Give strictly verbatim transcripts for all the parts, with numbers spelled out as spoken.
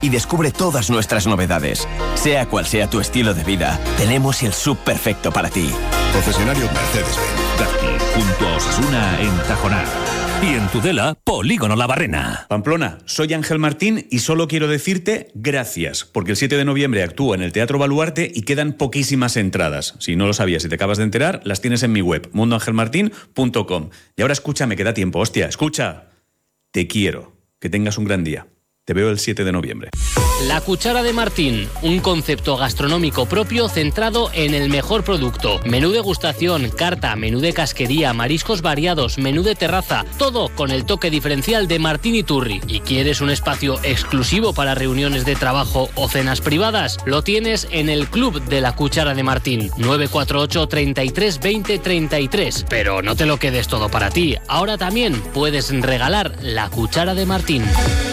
y descubre todas nuestras novedades. Sea cual sea tu estilo de vida, tenemos el sub perfecto para ti. Concesionario Mercedes-Benz. Darty, junto a Osasuna en Tajonar. Y en Tudela, Polígono La Barrena. Pamplona, soy Ángel Martín y solo quiero decirte gracias, porque el siete de noviembre actúo en el Teatro Baluarte y quedan poquísimas entradas. Si no lo sabías y te acabas de enterar, las tienes en mi web, mundo ángel martín punto com. Y ahora escúchame, que da tiempo, hostia, escucha. Te quiero. Que tengas un gran día. Te veo el siete de noviembre. La Cuchara de Martín, un concepto gastronómico propio centrado en el mejor producto. Menú degustación, carta, menú de casquería, mariscos variados, menú de terraza, todo con el toque diferencial de Martín Iturri. ¿Y quieres un espacio exclusivo para reuniones de trabajo o cenas privadas? Lo tienes en el Club de la Cuchara de Martín, nueve cuatro ocho, treinta y tres, veinte, treinta y tres. Pero no te lo quedes todo para ti. Ahora también puedes regalar la Cuchara de Martín.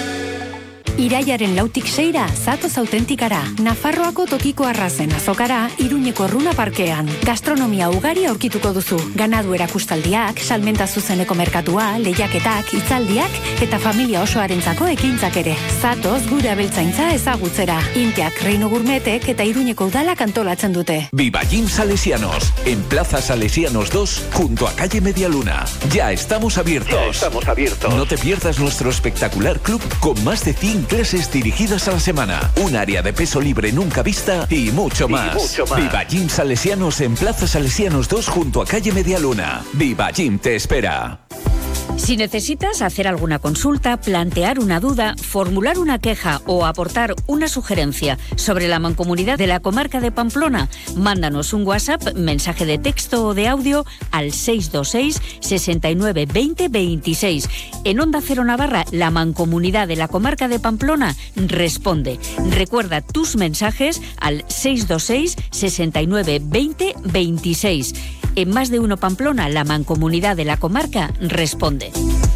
Iraiaren lautik seira, zatoz autentikara. Nafarroako tokiko arrazen azokara, Iruñeko Runa Parkean. Gastronomia ugari aurkituko duzu. Ganadu erakustaldiak, salmenta zuzeneko merkatua, lehiaketak, hitzaldiak eta familia osoarentzako ekintzak ere. Zatoz gure abeltzaintza ezagutzera. Inteak, Reino Gourmetek eta Iruñeko udalak antolatzen dute. Viva Gym Salesianos, en Plaza Salesianos dos, junto a Calle Medialuna. Ya estamos abiertos. Ya estamos abiertos. No te pierdas nuestro espectacular club con más de cien clases dirigidas a la semana, un área de peso libre nunca vista y mucho más. Y mucho más. Viva Gym Salesianos en Plaza Salesianos dos junto a Calle Medialuna. Viva Gym te espera. Si necesitas hacer alguna consulta, plantear una duda, formular una queja o aportar una sugerencia sobre la mancomunidad de la comarca de Pamplona, mándanos un WhatsApp, mensaje de texto o de audio al seis dos seis, sesenta y nueve, veinte, veintiséis. En Onda Cero Navarra, la mancomunidad de la comarca de Pamplona responde. Recuerda tus mensajes al seis dos seis, sesenta y nueve, veinte, veintiséis. En Más de Uno Pamplona, la mancomunidad de la comarca responde.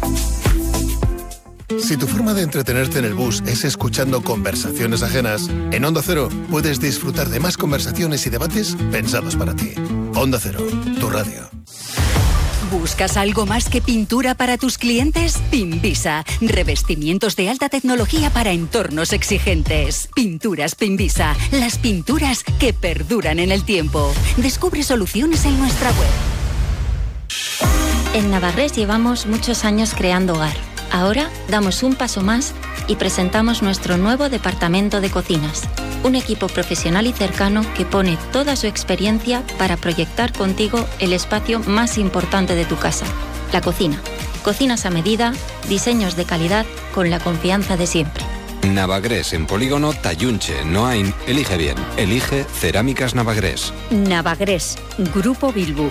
Si tu forma de entretenerte en el bus es escuchando conversaciones ajenas, en Onda Cero puedes disfrutar de más conversaciones y debates pensados para ti. Onda Cero, tu radio. ¿Buscas algo más que pintura para tus clientes? Pinvisa. Revestimientos de alta tecnología para entornos exigentes. Pinturas Pinvisa. Las pinturas que perduran en el tiempo. Descubre soluciones en nuestra web. En Navarrés llevamos muchos años creando hogar. Ahora damos un paso más y presentamos nuestro nuevo departamento de cocinas. Un equipo profesional y cercano que pone toda su experiencia para proyectar contigo el espacio más importante de tu casa, la cocina. Cocinas a medida, diseños de calidad con la confianza de siempre. Navagrés en Polígono Tayunche, Noain. Elige bien. Elige Cerámicas Navagrés. Navagrés, Grupo Bilbu.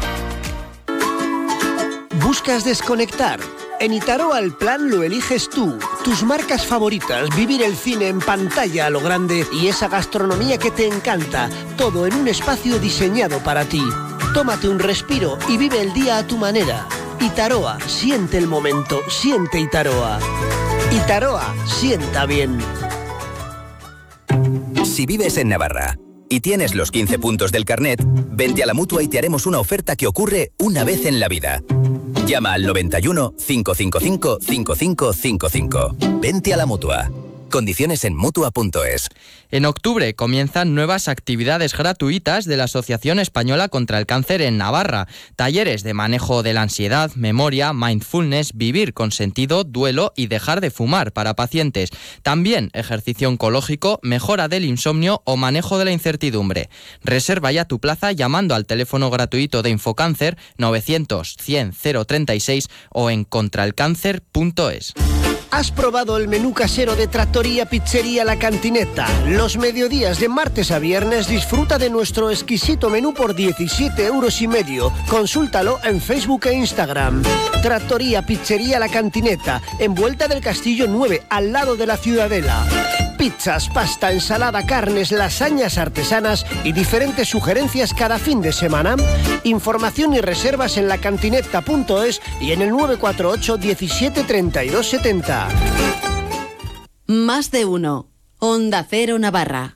¿Buscas desconectar? En Itaroa el plan lo eliges tú. Tus marcas favoritas, vivir el cine en pantalla a lo grande y esa gastronomía que te encanta. Todo en un espacio diseñado para ti. Tómate un respiro y vive el día a tu manera. Itaroa, siente el momento, siente Itaroa. Itaroa, sienta bien. Si vives en Navarra y tienes los quince puntos del carnet, vente a la Mutua y te haremos una oferta que ocurre una vez en la vida. Llama al noventa y uno, cinco cinco cinco, cinco cinco cinco cinco. Vente a la Mutua. Condiciones en mutua punto es. En octubre comienzan nuevas actividades gratuitas de la Asociación Española contra el Cáncer en Navarra. Talleres de manejo de la ansiedad, memoria, mindfulness, vivir con sentido, duelo y dejar de fumar para pacientes. También ejercicio oncológico, mejora del insomnio o manejo de la incertidumbre. Reserva ya tu plaza llamando al teléfono gratuito de Infocáncer novecientos, cien, cero treinta y seis o en contraelcáncer punto es. ¿Has probado el menú casero de Trattoria Pizzería La Cantineta? Los mediodías de martes a viernes disfruta de nuestro exquisito menú por diecisiete euros y medio. Consúltalo en Facebook e Instagram. Trattoria Pizzería La Cantineta, en Vuelta del Castillo nueve, al lado de la Ciudadela. Pizzas, pasta, ensalada, carnes, lasañas artesanas y diferentes sugerencias cada fin de semana. Información y reservas en lacantineta punto es y en el nueve cuatro ocho, diecisiete, treinta y dos, setenta. Más de uno. Onda Cero Navarra.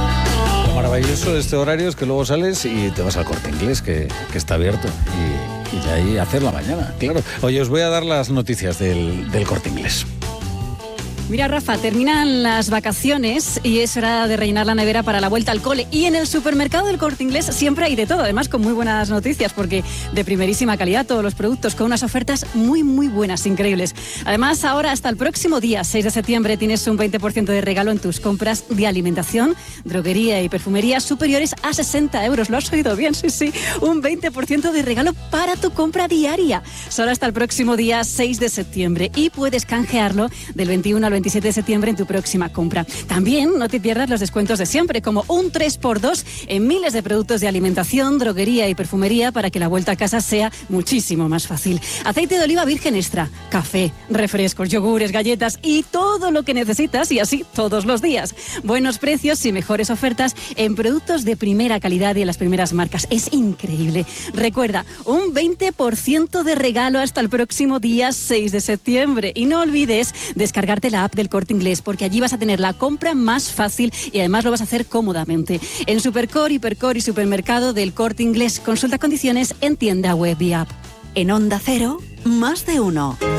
Lo maravilloso de este horario es que luego sales y te vas al Corte Inglés, que, que está abierto. Y Y ahí hacerla mañana, claro. Oye, os voy a dar las noticias del, del Corte Inglés. Mira, Rafa, terminan las vacaciones y es hora de rellenar la nevera para la vuelta al cole. Y en el supermercado del Corte Inglés siempre hay de todo, además con muy buenas noticias, porque de primerísima calidad todos los productos con unas ofertas muy, muy buenas, increíbles. Además, ahora hasta el próximo día, seis de septiembre, tienes un veinte por ciento de regalo en tus compras de alimentación, droguería y perfumería superiores a sesenta euros. ¿Lo has oído bien? Sí, sí, un veinte por ciento de regalo para tu compra diaria. Solo hasta el próximo día, seis de septiembre. Y puedes canjearlo del veintiuno al veintisiete de septiembre en tu próxima compra. También no te pierdas los descuentos de siempre, como un tres por dos en miles de productos de alimentación, droguería y perfumería para que la vuelta a casa sea muchísimo más fácil. Aceite de oliva virgen extra, café, refrescos, yogures, galletas y todo lo que necesitas, y así todos los días. Buenos precios y mejores ofertas en productos de primera calidad y en las primeras marcas. Es increíble. Recuerda, un veinte por ciento de regalo hasta el próximo día seis de septiembre. Y no olvides descargarte la app del Corte Inglés, porque allí vas a tener la compra más fácil y además lo vas a hacer cómodamente. En Supercore, Hipercore y Supermercado del Corte Inglés. Consulta condiciones en tienda web y app. En Onda Cero, más de uno.